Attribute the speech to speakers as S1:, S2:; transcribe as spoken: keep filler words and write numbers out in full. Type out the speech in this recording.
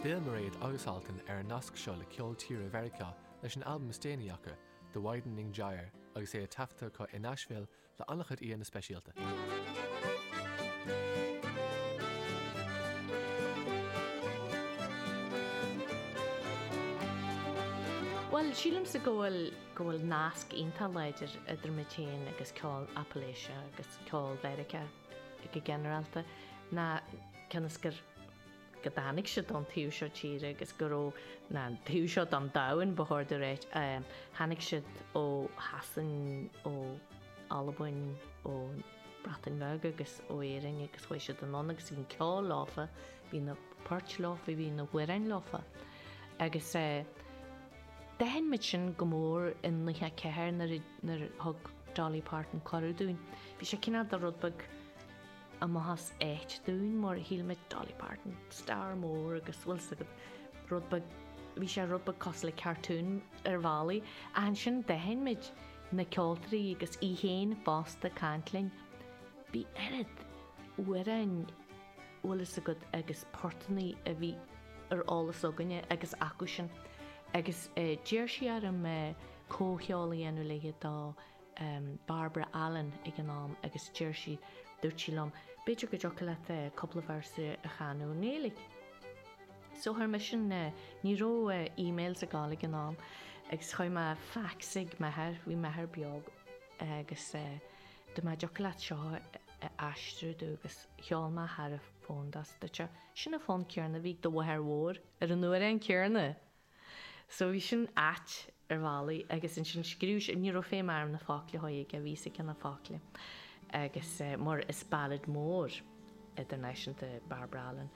S1: Bill Murray'd ágúsáilteann ar an nasc seo le ceol tíre Mheiriceá leis an albumm Stéanaíocha, The Widening Gyre, agus é a taifeadadh chu in Nashville le annachad íon na speisialta.
S2: Well, sílim sa ggóil ggóil nasc ionta leidir idir mitéin agus ceol Appalachia agus ceol Mheiriceá go generalta na ceannas gur go danig se don tíú seo tíre agus goró na tíú seo don dain bethirde réit hanig siad ó hasan ó albain ó Bratan Mega agus ó éireann agus chuir siad an agus bhín ceol láfa, bhí na páirt láfa, bhí na huireann láfa. Agus dehan mit sin go mór in nithe ceithir nar thug Dolly Parton choradh dúin. Bhí sé cinál do rudbag a mahas éit dúin mar híl Dolly Parton star mór agus bhfuil sa rudbag bhí sé rudbag cos le cartún ar bhálaí a an sin dehan mit na ceoltarí agus í héin fásta cantlinn bhí erid uireann bhfuil sa go agus portaní a bhí ar álas aganine agus acu sin agus déir si ar an cócheolaí anú léige dá Barbara Allen ag an nám agus déir si dúirtílam beidir go deocha le couple of versa a chaanú nélig. So haar mission ní ró e-mails a gála an nám agus chuir me faxig methir bhí methir beag agus do me deocha le seo aistriú agus cheol me thar a fóndas de sinna fón cearna bhí do bhthir mhór ar an nuair an cearna. So bhí sin at ar bhálaí agus in sin scrúis ní ró fé mar na fácla hoig a bhí cin na fácla agus mar is ballad mór idir náisianta Barbara Allen.